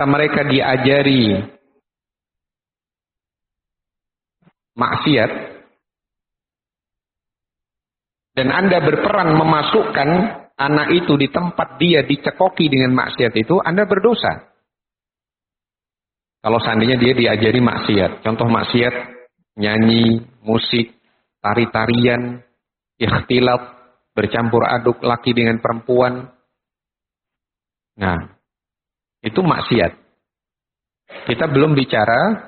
mereka diajari maksiat dan Anda berperan memasukkan anak itu di tempat dia dicekoki dengan maksiat itu, Anda berdosa. Kalau seandainya dia diajari maksiat, contoh maksiat, nyanyi, musik, tari-tarian, ikhtilat, bercampur aduk laki dengan perempuan. Nah, itu maksiat. Kita belum bicara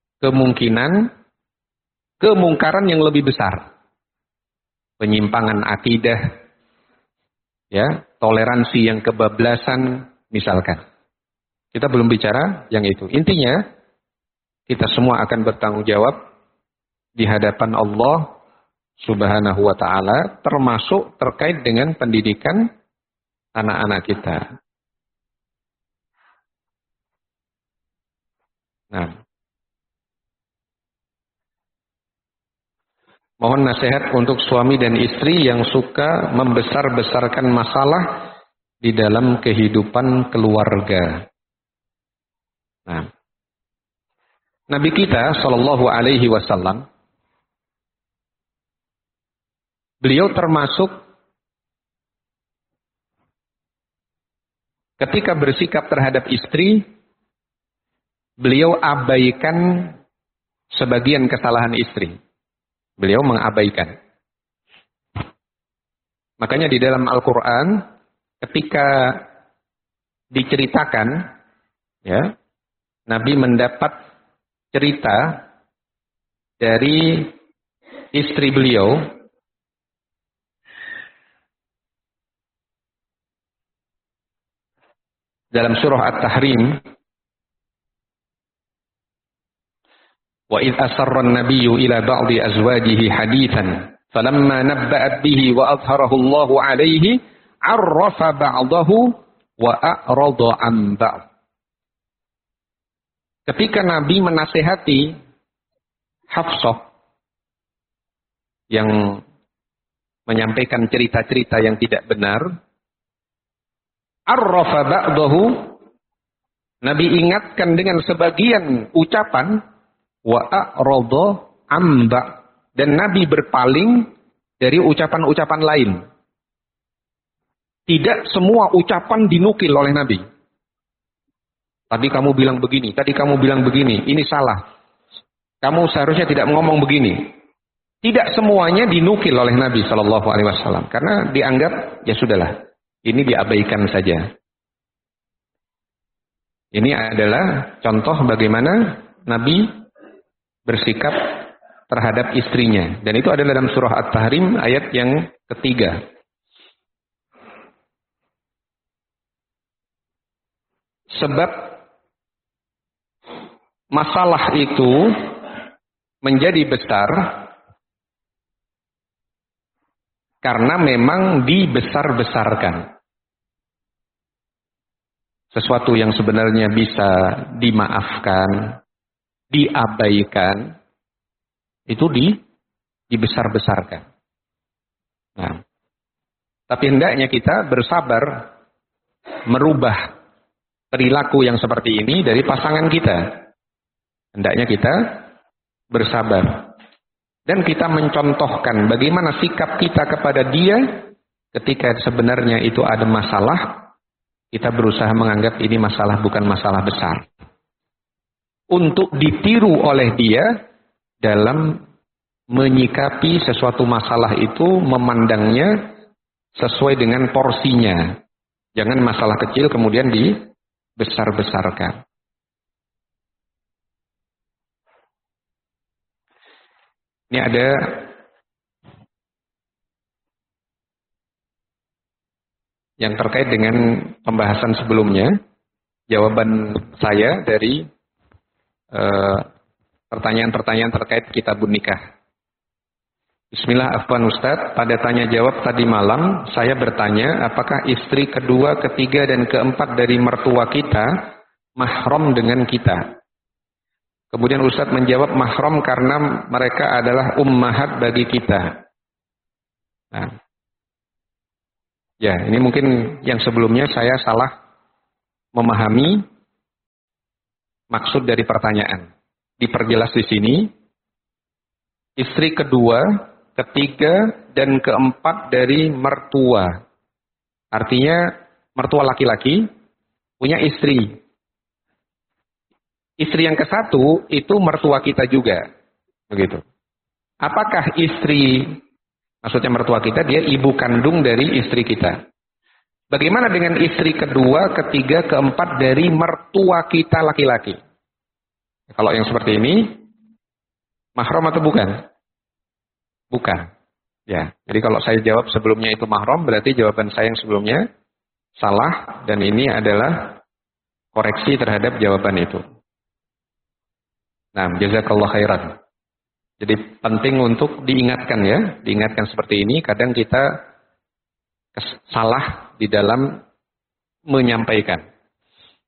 kemungkaran yang lebih besar. Penyimpangan akidah, ya, toleransi yang kebablasan, misalkan. Kita belum bicara yang itu. Intinya, kita semua akan bertanggung jawab di hadapan Allah Subhanahu wa ta'ala, termasuk terkait dengan pendidikan anak-anak kita. Nah, mohon nasihat untuk suami dan istri yang suka membesar-besarkan masalah di dalam kehidupan keluarga. Nah, Nabi kita Shallallahu Alaihi Wasallam, beliau termasuk ketika bersikap terhadap istri, beliau abaikan sebagian kesalahan istri. Beliau mengabaikan. Makanya di dalam Al-Quran, ketika diceritakan, ya, Nabi mendapat cerita dari istri beliau, dalam surah At-Tahrim, وَإِذْ أَسَرَّ النَّبِيُّ إِلَى بَعْضِ أَزْوَاجِهِ حَدِيثًا فَلَمَّا نَبَّأَتْ بِهِ وَأَظْهَرَهُ اللَّهُ عَلَيْهِ عَرَّفَ بَعْضَهُ وَأَعْرَضَ عَنْ بَعْضٍ. Ketika Nabi menasihati Hafsah yang menyampaikan cerita-cerita yang tidak benar, arrafa ba'dahu, Nabi ingatkan dengan sebagian ucapan, wa a'rada amba, dan Nabi berpaling dari ucapan-ucapan lain. Tidak semua ucapan dinukil oleh Nabi. Tadi kamu bilang begini, tadi kamu bilang begini, ini salah. Kamu seharusnya tidak ngomong begini. Tidak semuanya dinukil oleh Nabi Shallallahu Alaihi Wasallam, karena dianggap ya sudahlah, ini diabaikan saja. Ini adalah contoh bagaimana Nabi bersikap terhadap istrinya, dan itu adalah dalam surah At-Tahrim ayat yang ketiga. Sebab masalah itu menjadi besar karena memang dibesar-besarkan. Sesuatu yang sebenarnya bisa dimaafkan, diabaikan, itu dibesar-besarkan. Nah, tapi hendaknya kita bersabar merubah perilaku yang seperti ini dari pasangan kita. Hendaknya kita bersabar. Dan kita mencontohkan bagaimana sikap kita kepada dia ketika sebenarnya itu ada masalah. Kita berusaha menganggap ini masalah bukan masalah besar. Untuk ditiru oleh dia dalam menyikapi sesuatu masalah itu, memandangnya sesuai dengan porsinya. Jangan masalah kecil kemudian dibesar-besarkan. Ini ada yang terkait dengan pembahasan sebelumnya. Jawaban saya dari pertanyaan-pertanyaan terkait kitabun nikah. Bismillah, afwan Ustadz. Pada tanya jawab tadi malam, saya bertanya apakah istri kedua, ketiga, dan keempat dari mertua kita mahram dengan kita. Kemudian Ustadz menjawab mahram karena mereka adalah ummahat bagi kita. Nah, ya, ini mungkin yang sebelumnya saya salah memahami. maksud dari pertanyaan. Diperjelas di sini, istri kedua, ketiga, dan keempat dari mertua. Artinya mertua laki-laki punya istri. Istri yang ke-1 itu mertua kita juga. Begitu. Apakah istri, maksudnya mertua kita, dia ibu kandung dari istri kita. Bagaimana dengan istri kedua, ketiga, keempat dari mertua kita laki-laki? Kalau yang seperti ini, mahram atau bukan? Bukan. Ya, jadi kalau saya jawab sebelumnya itu mahram, berarti jawaban saya yang sebelumnya salah, dan ini adalah koreksi terhadap jawaban itu. Nah, jazakallah khairan. Jadi penting untuk diingatkan ya, diingatkan seperti ini. Kadang kita salah di dalam menyampaikan.